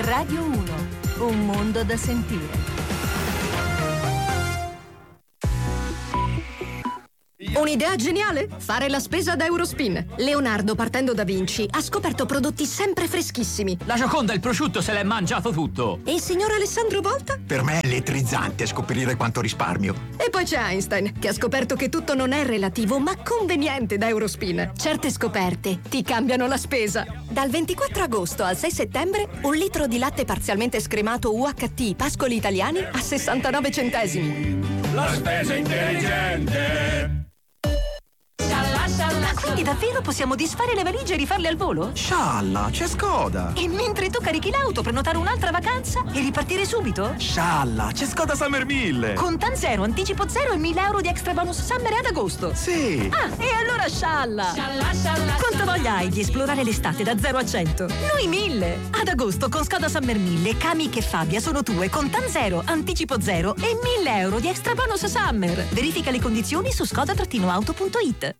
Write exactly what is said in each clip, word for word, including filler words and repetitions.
Radio uno, un mondo da sentire. Un'idea geniale? Fare la spesa ad Eurospin. Leonardo, partendo da Vinci, ha scoperto prodotti sempre freschissimi. La Gioconda, il prosciutto, se l'è mangiato tutto. E il signor Alessandro Volta? Per me è elettrizzante scoprire quanto risparmio. E poi c'è Einstein, che ha scoperto che tutto non è relativo, ma conveniente da Eurospin. Certe scoperte ti cambiano la spesa. Dal ventiquattro agosto al sei settembre, un litro di latte parzialmente scremato U H T Pascoli Italiani a sessantanove centesimi. La spesa intelligente. Quindi davvero possiamo disfare le valigie e rifarle al volo? Scialla, c'è Skoda. E mentre tu carichi l'auto, prenotare un'altra vacanza e ripartire subito? Scialla, c'è Skoda Summer mille. Con Tan Zero, anticipo zero e mille euro di extra bonus Summer ad agosto. Sì. Ah, e allora scialla. Scialla, scialla. Quanta voglia hai di esplorare l'estate da zero a cento? Noi mille. Ad agosto con Skoda Summer mille, Kamiq e Fabia sono tue con Tan Zero, anticipo zero e mille euro di extra bonus Summer. Verifica le condizioni su skoda auto punto it.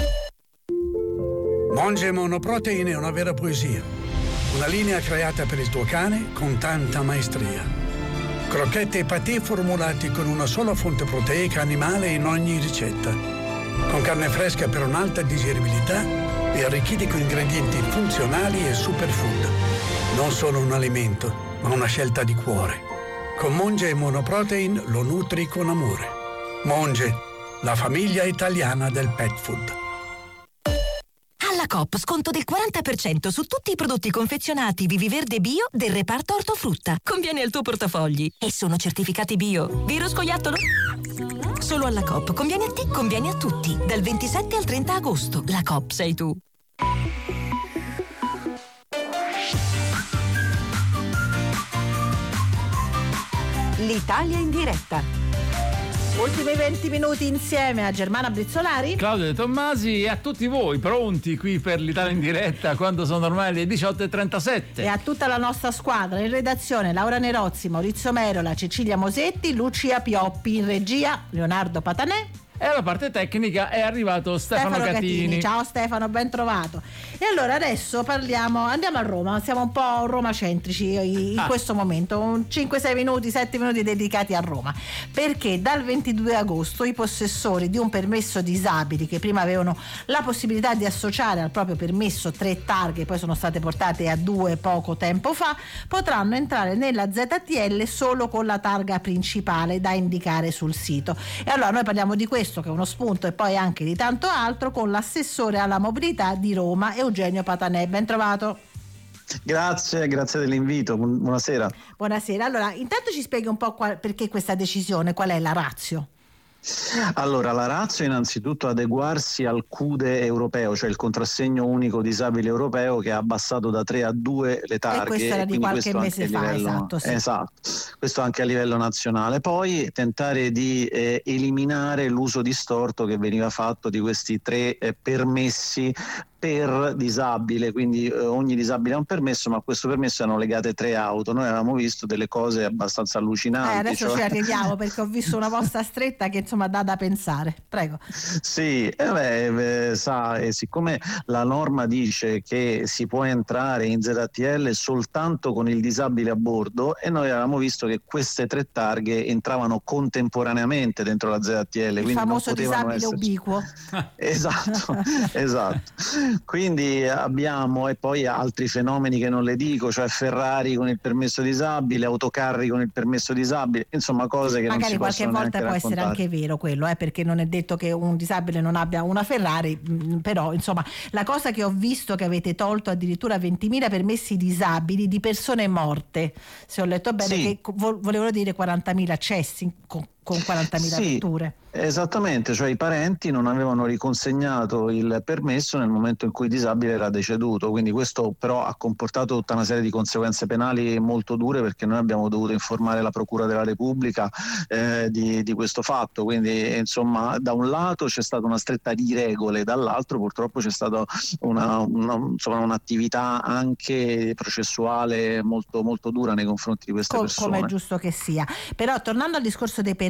Monge Monoprotein è una vera poesia. Una linea creata per il tuo cane con tanta maestria. Crocchette e patè formulati con una sola fonte proteica animale in ogni ricetta. Con carne fresca per un'alta digeribilità e arricchiti con ingredienti funzionali e superfood. Non solo un alimento, ma una scelta di cuore. Con Monge Monoprotein lo nutri con amore. Monge, la famiglia italiana del pet food. Alla Coop sconto del quaranta per cento su tutti i prodotti confezionati Viviverde Bio del reparto ortofrutta. Conviene al tuo portafogli e sono certificati bio. Vero scoiattolo? Solo alla Coop. Conviene a te, conviene a tutti. Dal ventisette al trenta agosto. La Coop sei tu. L'Italia in diretta. Ultimi venti minuti insieme a Germana Brizzolari, Claudio De Tommasi e a tutti voi pronti qui per l'Italia in diretta quando sono ormai le diciotto e trentasette. e a tutta la nostra squadra in redazione: Laura Nerozzi, Maurizio Merola, Cecilia Mosetti, Lucia Pioppi, in regia Leonardo Patanè. E alla parte tecnica è arrivato Stefano, Stefano Catini. Catini. Ciao Stefano, ben trovato. E allora adesso parliamo, andiamo a Roma, siamo un po' romacentrici in Ah. questo momento, cinque sei minuti, sette minuti dedicati a Roma, perché dal ventidue agosto i possessori di un permesso disabili che prima avevano la possibilità di associare al proprio permesso tre targhe, poi sono state portate a due poco tempo fa, potranno entrare nella Z T L solo con la targa principale da indicare sul sito. E allora noi parliamo di questo, che è uno spunto, e poi anche di tanto altro, con l'assessore alla mobilità di Roma, Eugenio Patanè. Ben trovato. Grazie, grazie dell'invito. Buonasera. Buonasera. Allora, intanto ci spieghi un po' qual, perché questa decisione, qual è la ratio? Allora, la ratio è innanzitutto adeguarsi al C U D E europeo, cioè il contrassegno unico disabile europeo, che ha abbassato da tre a due le targhe. E questo era di qualche mese fa, livello, esatto, sì. esatto. Questo anche a livello nazionale. Poi tentare di eh, eliminare l'uso distorto che veniva fatto di questi tre eh, permessi per disabile, quindi eh, ogni disabile ha un permesso, ma a questo permesso erano legate tre auto. Noi avevamo visto delle cose abbastanza allucinanti. Eh, adesso cioè... ci arriviamo, perché ho visto una vostra stretta che insomma dà da pensare. Prego. Sì, eh beh, eh, sa, eh, siccome la norma dice che si può entrare in Z T L soltanto con il disabile a bordo, e noi avevamo visto che queste tre targhe entravano contemporaneamente dentro la Z T L. Il famoso disabile esserci. ubiquo. Esatto, esatto. Quindi abbiamo, e poi altri fenomeni che non le dico, cioè Ferrari con il permesso disabile, autocarri con il permesso disabile, insomma cose che magari non si qualche possono volta può neanche essere raccontare. anche vero quello, eh, perché non è detto che un disabile non abbia una Ferrari, mh, però insomma la cosa che ho visto, che avete tolto addirittura ventimila permessi disabili di persone morte, se ho letto bene, Sì. che vo- volevano dire quarantamila accessi con, con quarantamila Sì. vetture. Esattamente, cioè i parenti non avevano riconsegnato il permesso nel momento in cui il disabile era deceduto, quindi questo però ha comportato tutta una serie di conseguenze penali molto dure, perché noi abbiamo dovuto informare la Procura della Repubblica eh, di, di questo fatto. Quindi insomma, da un lato c'è stata una stretta di regole, dall'altro purtroppo c'è stata una, una, insomma, un'attività anche processuale molto, molto dura nei confronti di queste Co- persone. come è giusto che sia. Però tornando al discorso dei permessi,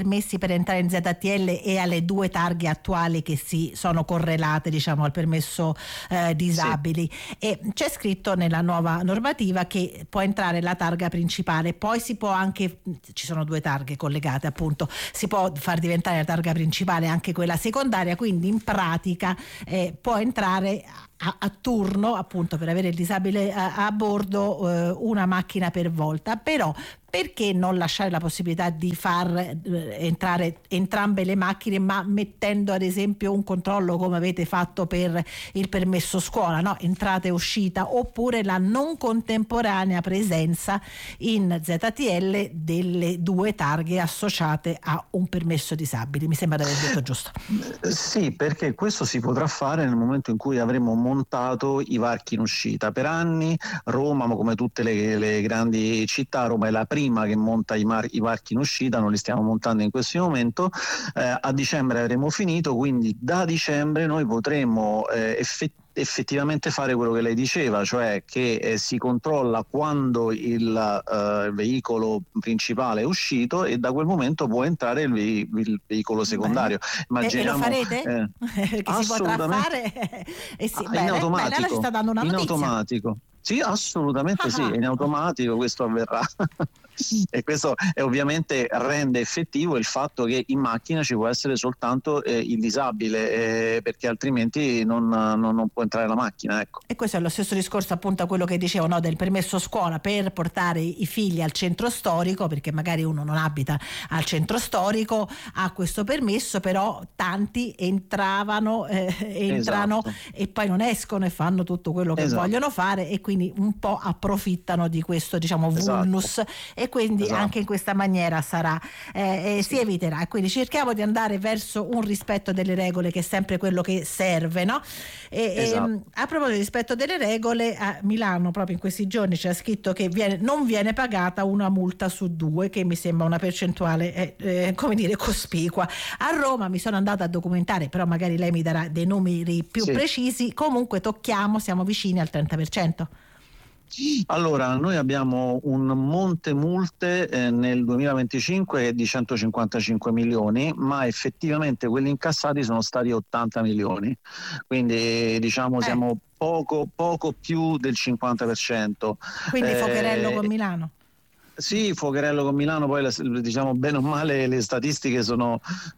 permessi per entrare in Z T L e alle due targhe attuali che si sono correlate, diciamo, al permesso eh, disabili. Sì. E c'è scritto nella nuova normativa che può entrare la targa principale, poi si può anche, ci sono due targhe collegate appunto, si può far diventare la targa principale anche quella secondaria, quindi in pratica eh, può entrare a, a turno, appunto, per avere il disabile a, a bordo eh, una macchina per volta. Però perché non lasciare la possibilità di far eh, entrare entrambe le macchine, ma mettendo ad esempio un controllo come avete fatto per il permesso scuola, no? Entrata e uscita, oppure la non contemporanea presenza in Z T L delle due targhe associate a un permesso disabili. Mi sembra di aver detto giusto. Sì, perché questo si potrà fare nel momento in cui avremo montato i varchi in uscita. Per anni Roma, ma come tutte le, le grandi città, Roma è la prima che monta i, mar- i varchi in uscita, non li stiamo montando in questo momento. Eh, a dicembre avremo finito, quindi da dicembre noi potremo eh, effettivamente effettivamente fare quello che lei diceva, cioè che eh, si controlla quando il uh, veicolo principale è uscito e da quel momento può entrare il, ve- il veicolo secondario. Immaginiamo, e, e lo farete? Eh, che si potrà fare? eh sì, ah, bene, in automatico, bene, allora ci sta dando una in notizia. automatico. Sì, assolutamente sì, in automatico questo avverrà. E questo è, ovviamente rende effettivo il fatto che in macchina ci può essere soltanto eh, il disabile, eh, perché altrimenti non, non, non può entrare la macchina, ecco. E questo è lo stesso discorso appunto a quello che dicevo, no, del permesso scuola per portare i figli al centro storico, perché magari uno non abita al centro storico, ha questo permesso, però tanti entravano eh, entrano esatto. e poi non escono e fanno tutto quello che esatto. vogliono fare, e quindi un po' approfittano di questo, diciamo, vulnus, esatto. e quindi esatto. anche in questa maniera sarà eh, eh, sì. si eviterà. Quindi cerchiamo di andare verso un rispetto delle regole, che è sempre quello che serve, no? E, esatto. e, a proposito di rispetto delle regole, a Milano proprio in questi giorni c'è scritto che viene, non viene pagata una multa su due, che mi sembra una percentuale eh, eh, come dire cospicua. A Roma mi sono andata a documentare, però magari lei mi darà dei numeri più sì. precisi. Comunque tocchiamo, siamo vicini al trenta per cento. Allora, noi abbiamo un monte multe eh, nel duemilaventicinque che è di centocinquantacinque milioni, ma effettivamente quelli incassati sono stati ottanta milioni, quindi diciamo eh. siamo poco, poco più del cinquanta per cento. Quindi eh, Focherello con Milano. Sì, Focherello con Milano, poi diciamo bene o male le statistiche sono,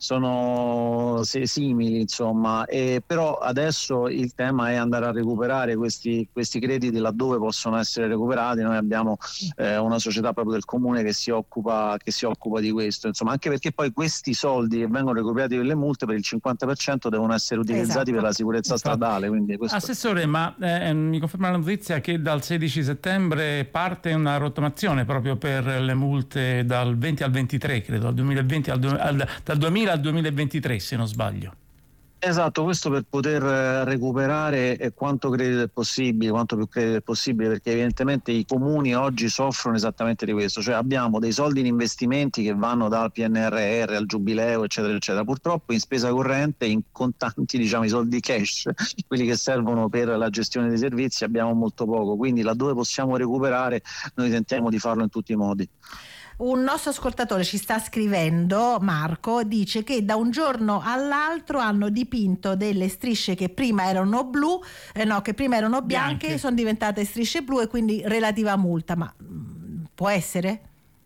sono simili, insomma, e però adesso il tema è andare a recuperare questi, questi crediti laddove possono essere recuperati. Noi abbiamo eh, una società proprio del comune che si occupa, che si occupa di questo, insomma, anche perché poi questi soldi che vengono recuperati per le multe per il cinquanta per cento devono essere utilizzati esatto. per la sicurezza stradale. Quindi questo... Assessore, ma eh, mi conferma la notizia che dal sedici settembre parte una rottamazione proprio per le multe dal venti al ventitré, credo, dal duemilaventi al, al, dal duemila al duemilaventitré, se non sbaglio. Esatto, questo per poter recuperare quanto credito è possibile, quanto più credito è possibile, perché evidentemente i comuni oggi soffrono esattamente di questo, cioè abbiamo dei soldi in investimenti che vanno dal P N R R al Giubileo, eccetera, eccetera. Purtroppo in spesa corrente, in contanti, diciamo i soldi cash, quelli che servono per la gestione dei servizi, abbiamo molto poco, quindi laddove possiamo recuperare noi tentiamo di farlo in tutti i modi. Un nostro ascoltatore ci sta scrivendo, Marco, dice che da un giorno all'altro hanno dipinto delle strisce che prima erano blu, eh no, che prima erano bianche, bianche, sono diventate strisce blu e quindi relativa multa. Ma mh, può essere?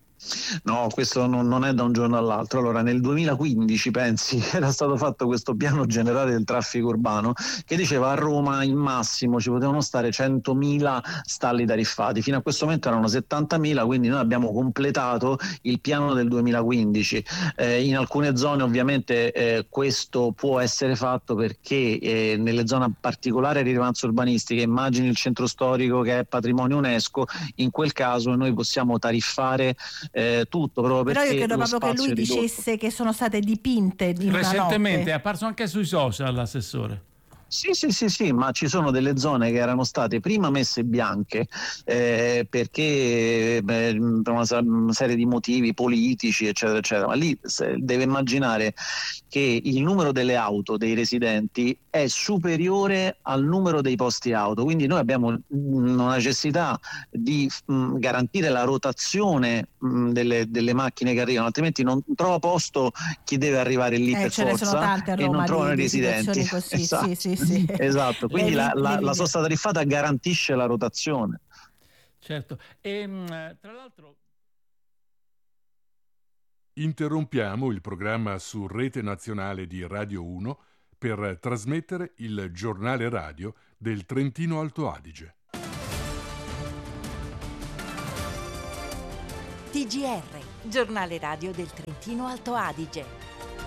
No, questo non, non è da un giorno all'altro. Allora, nel duemilaquindici, pensi, era stato fatto questo piano generale del traffico urbano che diceva a Roma in massimo ci potevano stare centomila stalli tariffati. Fino a questo momento erano settantamila, quindi noi abbiamo completato il piano del duemilaquindici. Eh, in alcune zone ovviamente eh, questo può essere fatto perché eh, nelle zone particolari di rilevanza urbanistica, immagini il centro storico che è patrimonio UNESCO, in quel caso noi possiamo tariffare Eh, tutto proprio però perché io credo proprio che lui dicesse che sono state dipinte in recentemente una notte. È apparso anche sui social, l'assessore. Sì, sì, sì, sì, ma ci sono delle zone che erano state prima messe bianche eh, perché beh, per una serie di motivi politici, eccetera, eccetera. Ma lì deve immaginare che il numero delle auto dei residenti è superiore al numero dei posti auto, quindi noi abbiamo una necessità di mh, garantire la rotazione mh, delle, delle macchine che arrivano, altrimenti non trova posto chi deve arrivare lì eh, per ce forza ne sono tante a Roma, e non trovano di, i di residenti. Così, esatto. sì, sì, sì. Esatto, quindi le, la, la, le la sosta tariffata garantisce la rotazione. Certo, e tra l'altro... Interrompiamo il programma su Rete Nazionale di Radio uno per trasmettere il giornale radio del Trentino Alto Adige. T G R, giornale radio del Trentino Alto Adige.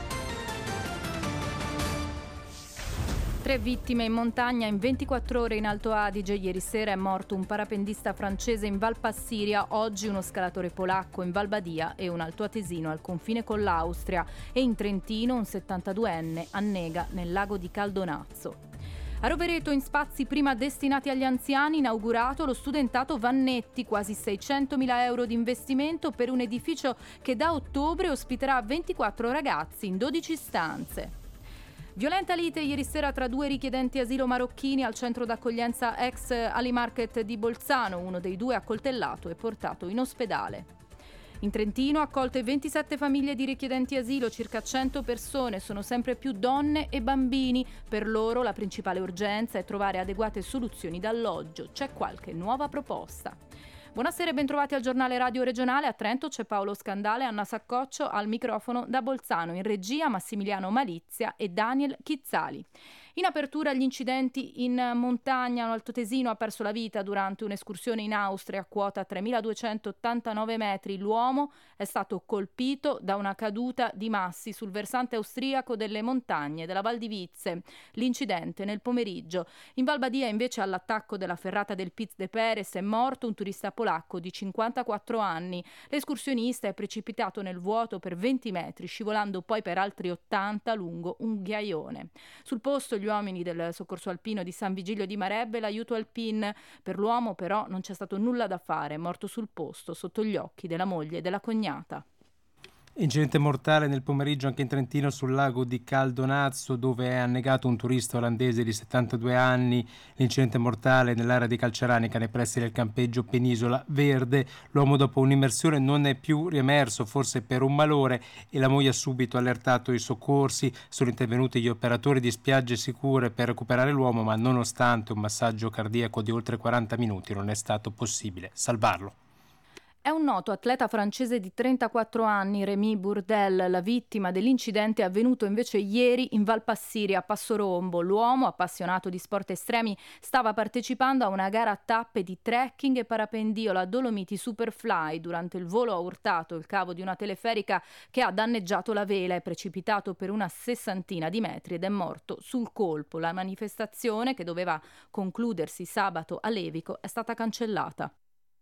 Tre vittime in montagna in ventiquattro ore in Alto Adige. Ieri sera è morto un parapendista francese in Val Passiria, oggi uno scalatore polacco in Val Badia e un altoatesino al confine con l'Austria, e in Trentino un settantaduenne annega nel lago di Caldonazzo. A Rovereto, in spazi prima destinati agli anziani, inaugurato lo studentato Vannetti, quasi seicentomila euro di investimento per un edificio che da ottobre ospiterà ventiquattro ragazzi in dodici stanze. Violenta lite ieri sera tra due richiedenti asilo marocchini al centro d'accoglienza ex Alimarket di Bolzano. Uno dei due accoltellato e portato in ospedale. In Trentino accolte ventisette famiglie di richiedenti asilo, circa cento persone, sono sempre più donne e bambini. Per loro la principale urgenza è trovare adeguate soluzioni d'alloggio. C'è qualche nuova proposta. Buonasera e bentrovati al giornale radio regionale. A Trento c'è Paolo Scandale, Anna Saccoccio al microfono da Bolzano, in regia Massimiliano Malizia e Daniel Chizzali. In apertura gli incidenti in montagna. Un altoatesino ha perso la vita durante un'escursione in Austria a quota tremiladuecentottantanove metri. L'uomo è stato colpito da una caduta di massi sul versante austriaco delle montagne della Val di Vizze. L'incidente nel pomeriggio. In Val Badia invece all'attacco della ferrata del Piz de Peres è morto un turista polacco di cinquantaquattro anni. L'escursionista è precipitato nel vuoto per venti metri, scivolando poi per altri ottanta lungo un ghiaione. Sul posto gli uomini del soccorso alpino di San Vigilio di Marebbe, l'aiuto alpin. Per l'uomo però non c'è stato nulla da fare, è morto sul posto sotto gli occhi della moglie e della cognata. Incidente mortale nel pomeriggio anche in Trentino sul lago di Caldonazzo, dove è annegato un turista olandese di settantadue anni. L'incidente mortale nell'area di Calceranica, nei pressi del campeggio Penisola Verde. L'uomo dopo un'immersione non è più riemerso, forse per un malore, e la moglie ha subito allertato i soccorsi. Sono intervenuti gli operatori di Spiagge Sicure per recuperare l'uomo, ma nonostante un massaggio cardiaco di oltre quaranta minuti non è stato possibile salvarlo. È un noto atleta francese di trentaquattro anni, Rémi Bourdel, la vittima dell'incidente avvenuto invece ieri in Val Passiria a Passorombo. L'uomo, appassionato di sport estremi, stava partecipando a una gara a tappe di trekking e parapendiola Dolomiti Superfly. Durante il volo ha urtato il cavo di una teleferica che ha danneggiato la vela, è precipitato per una sessantina di metri ed è morto sul colpo. La manifestazione, che doveva concludersi sabato a Levico, è stata cancellata.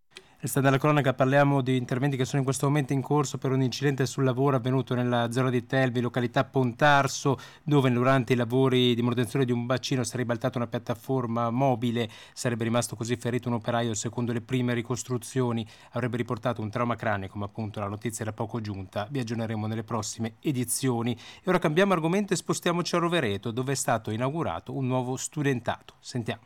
È stata la cronaca, parliamo di interventi che sono in questo momento in corso per un incidente sul lavoro avvenuto nella zona di Telvi, località Pontarso, dove durante i lavori di manutenzione di un bacino si è ribaltata una piattaforma mobile, sarebbe rimasto così ferito un operaio. Secondo le prime ricostruzioni avrebbe riportato un trauma cranico, ma appunto la notizia era poco giunta. Vi aggiorneremo nelle prossime edizioni. E ora cambiamo argomento e spostiamoci a Rovereto, dove è stato inaugurato un nuovo studentato. Sentiamo.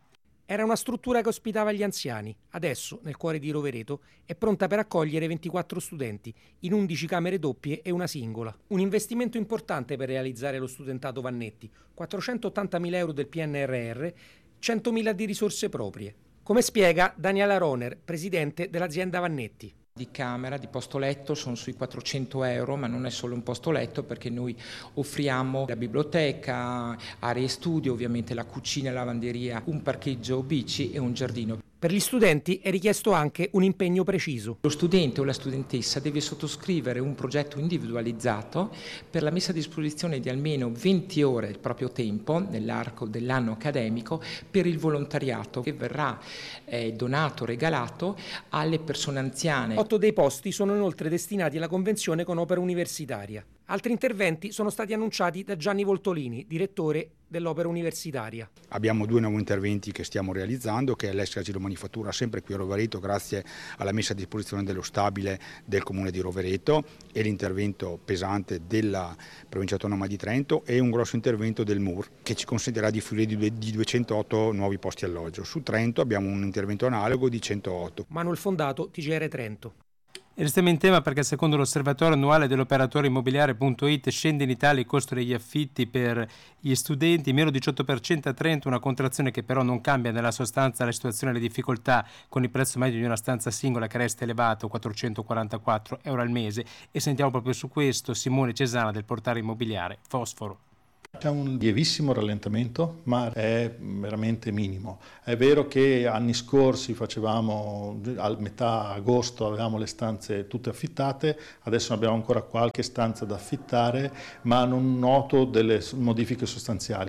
Era una struttura che ospitava gli anziani. Adesso, nel cuore di Rovereto, è pronta per accogliere ventiquattro studenti, in undici camere doppie e una singola. Un investimento importante per realizzare lo studentato Vannetti. quattrocentottantamila euro del P N R R, centomila di risorse proprie. Come spiega Daniela Roner, presidente dell'azienda Vannetti. Di camera, di posto letto sono sui quattrocento euro, ma non è solo un posto letto, perché noi offriamo la biblioteca, aree studio, ovviamente la cucina, la lavanderia, un parcheggio bici e un giardino. Per gli studenti è richiesto anche un impegno preciso. Lo studente o la studentessa deve sottoscrivere un progetto individualizzato per la messa a disposizione di almeno venti ore del proprio tempo nell'arco dell'anno accademico per il volontariato, che verrà eh, donato, regalato alle persone anziane. Otto dei posti sono inoltre destinati alla convenzione con Opera Universitaria. Altri interventi sono stati annunciati da Gianni Voltolini, direttore dell'opera universitaria. Abbiamo due nuovi interventi che stiamo realizzando, che è l'ex asilo manifattura sempre qui a Rovereto grazie alla messa a disposizione dello stabile del comune di Rovereto e l'intervento pesante della provincia autonoma di Trento e un grosso intervento del M U R che ci consentirà di fruire di duecentootto nuovi posti alloggio. Su Trento abbiamo un intervento analogo di centootto. Manuel Fondato, T G R Trento. E restiamo in tema perché secondo l'osservatorio annuale dell'operatore immobiliare punto it scende in Italia il costo degli affitti per gli studenti, meno diciotto per cento a Trento, una contrazione che però non cambia nella sostanza la situazione e le difficoltà, con il prezzo medio di una stanza singola che resta elevato, quattrocentoquarantaquattro euro al mese. E sentiamo proprio su questo Simone Cesana del portale immobiliare Fosforo. C'è un lievissimo rallentamento, ma è veramente minimo. È vero che anni scorsi facevamo, a metà agosto avevamo le stanze tutte affittate, adesso abbiamo ancora qualche stanza da affittare, ma non noto delle modifiche sostanziali.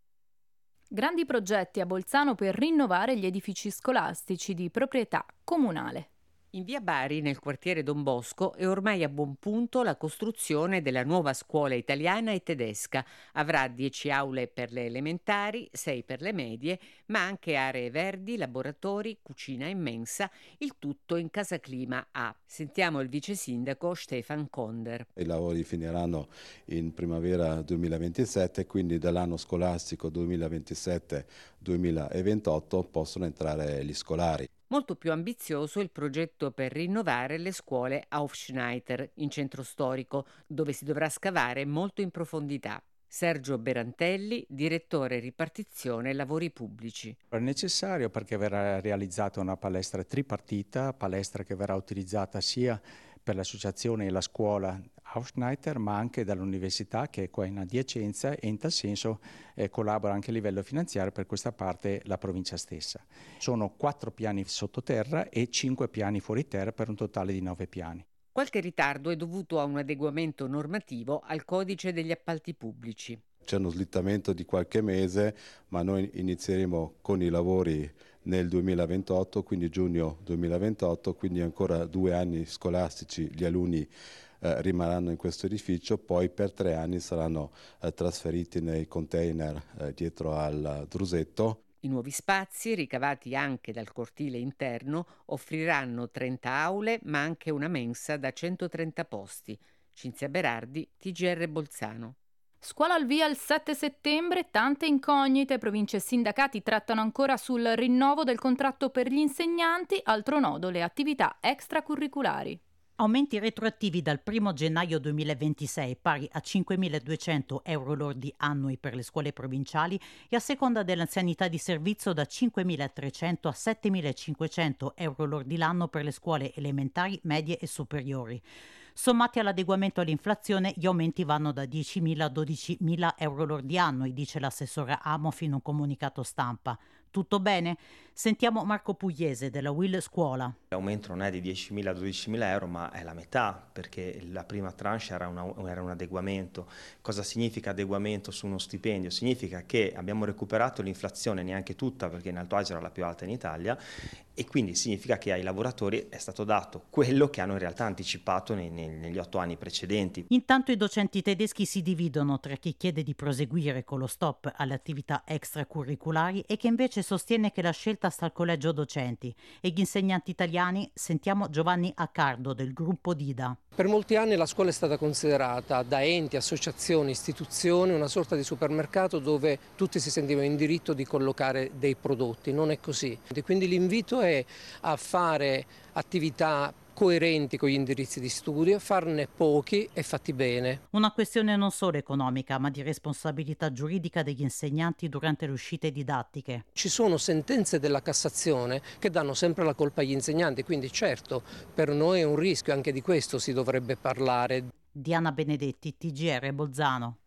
Grandi progetti a Bolzano per rinnovare gli edifici scolastici di proprietà comunale. In via Bari, nel quartiere Don Bosco, è ormai a buon punto la costruzione della nuova scuola italiana e tedesca. Avrà dieci aule per le elementari, sei per le medie, ma anche aree verdi, laboratori, cucina e mensa, il tutto in Casa Clima A. Sentiamo il vice sindaco Stefan Konder. I lavori finiranno in primavera duemilaventisette, quindi dall'anno scolastico duemilaventisette duemilaventotto possono entrare gli scolari. Molto più ambizioso il progetto per rinnovare le scuole Aufschneider in centro storico, dove si dovrà scavare molto in profondità. Sergio Berantelli, direttore ripartizione lavori pubblici. È necessario perché verrà realizzata una palestra tripartita, palestra che verrà utilizzata sia per l'associazione e la scuola Aufschneider, ma anche dall'università che è qua in adiacenza e in tal senso eh, collabora anche a livello finanziario per questa parte la provincia stessa. Sono quattro piani sottoterra e cinque piani fuori terra per un totale di nove piani. Qualche ritardo è dovuto a un adeguamento normativo al codice degli appalti pubblici. C'è uno slittamento di qualche mese, ma noi inizieremo con i lavori nel duemilaventotto, quindi giugno duemilaventotto, quindi ancora due anni scolastici gli alunni eh, rimarranno in questo edificio, poi per tre anni saranno eh, trasferiti nei container eh, dietro al Drusetto. I nuovi spazi, ricavati anche dal cortile interno, offriranno trenta aule, ma anche una mensa da centotrenta posti. Cinzia Berardi, T G R Bolzano. Scuola al via il sette settembre, tante incognite, province e sindacati trattano ancora sul rinnovo del contratto per gli insegnanti, altro nodo le attività extracurriculari. Aumenti retroattivi dal primo gennaio duemilaventisei pari a cinquemiladuecento euro lordi annui per le scuole provinciali e a seconda dell'anzianità di servizio da cinquemilatrecento a settemilacinquecento euro lordi l'anno per le scuole elementari, medie e superiori. Sommati all'adeguamento all'inflazione, gli aumenti vanno da diecimila a dodicimila euro lordi annui, dice l'assessora Amof in un comunicato stampa. Tutto bene? Sentiamo Marco Pugliese della Will Scuola. L'aumento non è di diecimila a dodicimila euro, ma è la metà, perché la prima tranche era, una, era un adeguamento. Cosa significa adeguamento su uno stipendio? Significa che abbiamo recuperato l'inflazione, neanche tutta, perché in Alto Adige era la più alta in Italia, e quindi significa che ai lavoratori è stato dato quello che hanno in realtà anticipato nei, nei, negli otto anni precedenti. Intanto i docenti tedeschi si dividono tra chi chiede di proseguire con lo stop alle attività extracurriculari e chi invece sostiene che la scelta sta al collegio docenti. E gli insegnanti italiani, sentiamo Giovanni Accardo del gruppo Dida. Per molti anni la scuola è stata considerata da enti, associazioni, istituzioni una sorta di supermercato dove tutti si sentivano in diritto di collocare dei prodotti. Non è così. E quindi l'invito è a fare attività coerenti con gli indirizzi di studio, farne pochi e fatti bene. Una questione non solo economica, ma di responsabilità giuridica degli insegnanti durante le uscite didattiche. Ci sono sentenze della Cassazione che danno sempre la colpa agli insegnanti, quindi certo per noi è un rischio, anche di questo si dovrebbe parlare. Diana Benedetti, T G R Bolzano.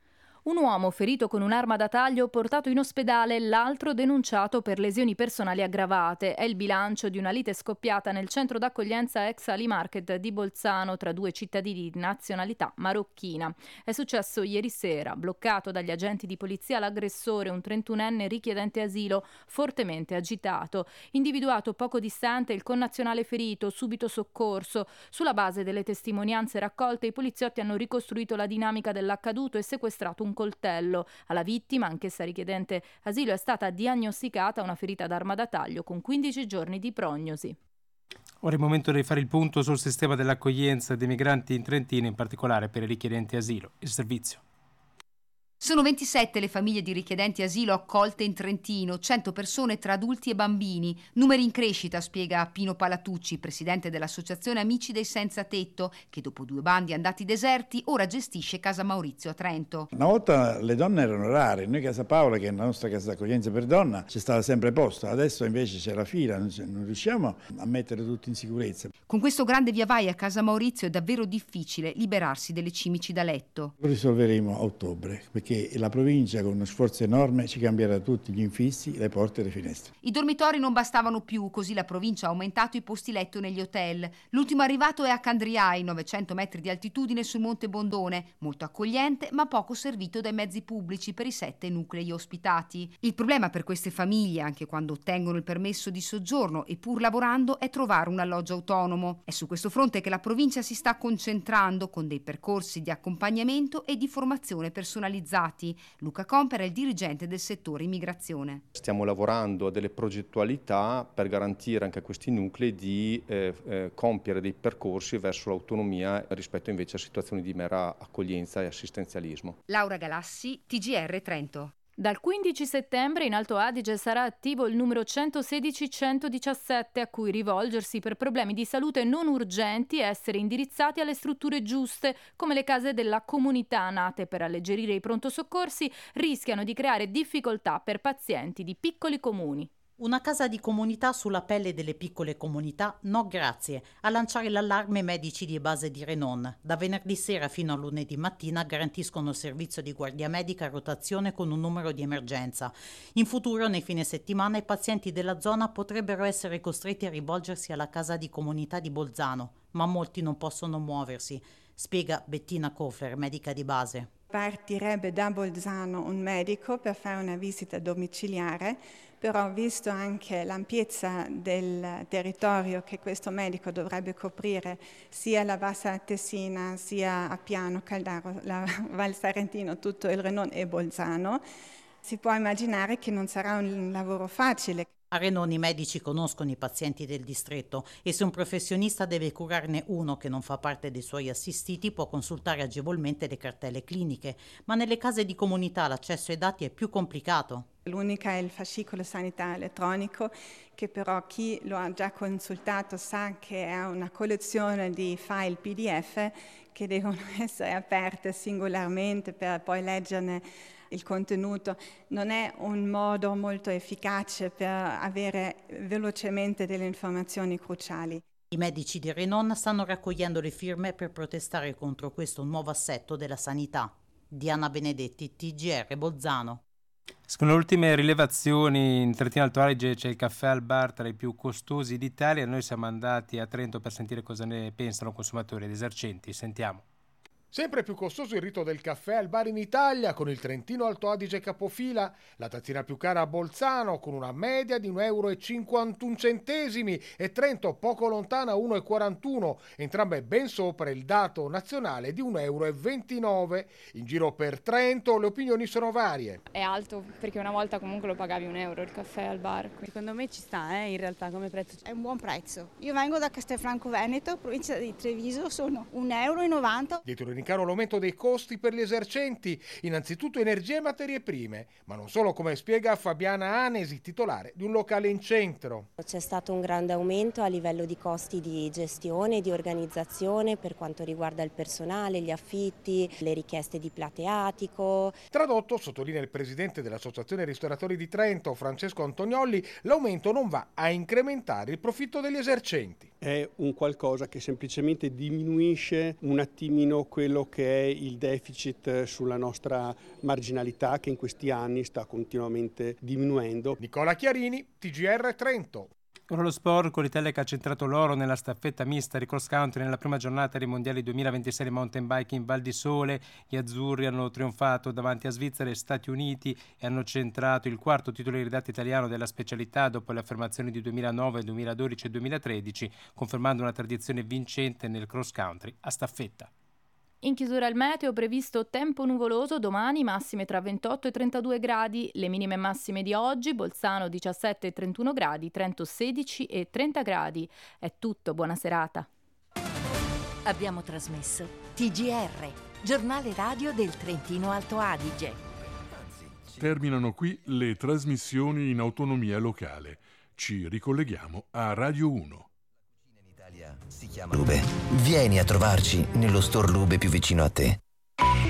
Un uomo ferito con un'arma da taglio portato in ospedale, l'altro denunciato per lesioni personali aggravate. È il bilancio di una lite scoppiata nel centro d'accoglienza ex Ali Market di Bolzano tra due cittadini di nazionalità marocchina. È successo ieri sera. Bloccato dagli agenti di polizia, l'aggressore, un trentunenne richiedente asilo, fortemente agitato. Individuato poco distante il connazionale ferito, subito soccorso. Sulla base delle testimonianze raccolte, i poliziotti hanno ricostruito la dinamica dell'accaduto e sequestrato un coltello. Alla vittima, anch'essa richiedente asilo, è stata diagnosticata una ferita d'arma da taglio con quindici giorni di prognosi. Ora è il momento di fare il punto sul sistema dell'accoglienza dei migranti in Trentino, in particolare per i richiedenti asilo. Il servizio. Sono ventisette le famiglie di richiedenti asilo accolte in Trentino, cento persone tra adulti e bambini. Numeri in crescita, spiega Pino Palatucci, presidente dell'Associazione Amici dei Senza Tetto, che dopo due bandi andati deserti ora gestisce Casa Maurizio a Trento. Una volta le donne erano rare, noi Casa Paola, che è la nostra casa d'accoglienza per donna, c'è stata sempre posto, adesso invece c'è la fila, non riusciamo a mettere tutti in sicurezza. Con questo grande via vai a Casa Maurizio è davvero difficile liberarsi delle cimici da letto. Lo risolveremo a ottobre, perché la provincia con uno sforzo enorme ci cambierà tutti gli infissi, le porte e le finestre. I dormitori non bastavano più, così la provincia ha aumentato i posti letto negli hotel. L'ultimo arrivato è a Candriai, novecento metri di altitudine sul Monte Bondone, molto accogliente ma poco servito dai mezzi pubblici per i sette nuclei ospitati. Il problema per queste famiglie, anche quando ottengono il permesso di soggiorno e pur lavorando, è trovare un alloggio autonomo. È su questo fronte che la provincia si sta concentrando con dei percorsi di accompagnamento e di formazione personalizzati. Luca Comper è il dirigente del settore immigrazione. Stiamo lavorando a delle progettualità per garantire anche a questi nuclei di eh, eh, compiere dei percorsi verso l'autonomia rispetto invece a situazioni di mera accoglienza e assistenzialismo. Laura Galassi, T G R Trento. Dal quindici settembre in Alto Adige sarà attivo il numero centosedici centodiciassette a cui rivolgersi per problemi di salute non urgenti e essere indirizzati alle strutture giuste, come le case della comunità nate per alleggerire i pronto soccorsi, rischiano di creare difficoltà per pazienti di piccoli comuni. Una casa di comunità sulla pelle delle piccole comunità? No grazie. A lanciare l'allarme medici di base di Renon. Da venerdì sera fino a lunedì mattina garantiscono il servizio di guardia medica a rotazione con un numero di emergenza. In futuro, nei fine settimana, i pazienti della zona potrebbero essere costretti a rivolgersi alla casa di comunità di Bolzano, ma molti non possono muoversi, spiega Bettina Kofler, medica di base. Partirebbe da Bolzano un medico per fare una visita domiciliare, però visto anche l'ampiezza del territorio che questo medico dovrebbe coprire, sia la Bassa Tessina, sia Appiano, Caldaro, la Val Sarentino, tutto il Renon e Bolzano, si può immaginare che non sarà un lavoro facile. A Renon i medici conoscono i pazienti del distretto e se un professionista deve curarne uno che non fa parte dei suoi assistiti può consultare agevolmente le cartelle cliniche, ma nelle case di comunità l'accesso ai dati è più complicato. L'unica è il fascicolo sanitario elettronico, che però chi lo ha già consultato sa che è una collezione di file P D F che devono essere aperte singolarmente per poi leggerne il contenuto. Non è un modo molto efficace per avere velocemente delle informazioni cruciali. I medici di Renon stanno raccogliendo le firme per protestare contro questo nuovo assetto della sanità. Diana Benedetti, T G R Bolzano. Secondo le ultime rilevazioni in Trentino Alto Adige c'è il caffè al bar tra i più costosi d'Italia. Noi siamo andati a Trento per sentire cosa ne pensano consumatori ed esercenti. Sentiamo. Sempre più costoso il rito del caffè al bar in Italia, con il Trentino Alto Adige capofila, la tazzina più cara a Bolzano con una media di un euro e cinquantuno centesimi e Trento poco lontana uno e quarantuno, entrambe ben sopra il dato nazionale di un euro e ventinove. In giro per Trento le opinioni sono varie. È alto perché una volta comunque lo pagavi un euro il caffè al bar. Secondo me ci sta eh, in realtà come prezzo. È un buon prezzo. Io vengo da Castelfranco Veneto, provincia di Treviso, sono un euro e novanta. Dietro il caro l'aumento dei costi per gli esercenti, innanzitutto energie e materie prime, ma non solo, come spiega Fabiana Anesi, titolare di un locale in centro. C'è stato un grande aumento a livello di costi di gestione, di organizzazione per quanto riguarda il personale, gli affitti, le richieste di plateatico. Tradotto, sottolinea il presidente dell'Associazione Ristoratori di Trento, Francesco Antoniolli, l'aumento non va a incrementare il profitto degli esercenti. è un qualcosa che semplicemente diminuisce un attimino quello che è il deficit sulla nostra marginalità, che in questi anni sta continuamente diminuendo. Nicola Chiarini, T G R Trento. Ora lo sport, con l'Italia che ha centrato l'oro nella staffetta mista di cross country nella prima giornata dei mondiali duemilaventisei di mountain bike in Val di Sole. Gli azzurri hanno trionfato davanti a Svizzera e Stati Uniti e hanno centrato il quarto titolo iridato italiano della specialità dopo le affermazioni di duemilanove, duemiladodici e duemilatredici, confermando una tradizione vincente nel cross country a staffetta. In chiusura il meteo, previsto tempo nuvoloso domani, massime tra ventotto e trentadue gradi, le minime massime di oggi, Bolzano diciassette e trentuno gradi, Trento sedici e trenta gradi. È tutto, buona serata. Abbiamo trasmesso T G R, giornale radio del Trentino Alto Adige. Terminano qui le trasmissioni in autonomia locale. Ci ricolleghiamo a Radio uno. Si chiama Lube. Vieni a trovarci nello store Lube più vicino a te.